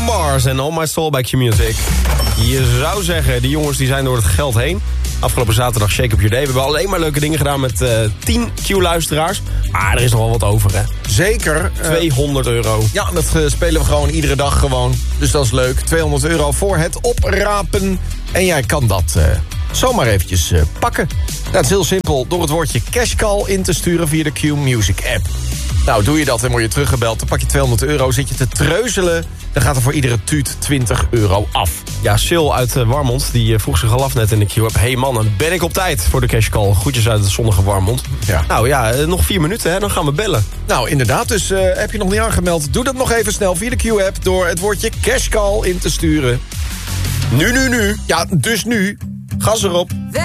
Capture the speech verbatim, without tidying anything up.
Mars en All My Soul bij Q-Music. Je zou zeggen, die jongens die zijn door het geld heen. Afgelopen zaterdag Shake Up Your Day. We hebben alleen maar leuke dingen gedaan met uh, tien Q-luisteraars. Maar er is nog wel wat over, hè? Zeker. tweehonderd euro. Ja, dat uh, spelen we gewoon iedere dag gewoon. Dus dat is leuk. tweehonderd euro voor het oprapen. En jij kan dat uh, zomaar eventjes uh, pakken. Nou, het is heel simpel. Door het woordje cashcall in te sturen via de Q-Music app. Nou, doe je dat en word je teruggebeld, dan pak je tweehonderd euro, zit je te treuzelen, dan gaat er voor iedere tuut twintig euro af. Ja, Sil uit uh, Warmond, die uh, vroeg zich al af net in de Q-app. Hey mannen, ben ik op tijd voor de cashcall? Groetjes uit het zonnige Warmond. Ja. Nou ja, uh, nog vier minuten, hè, dan gaan we bellen. Nou, inderdaad, dus uh, heb je nog niet aangemeld, doe dat nog even snel via de Q-app door het woordje cashcall in te sturen. Nu, nu, nu. Ja, dus nu. Gas erop.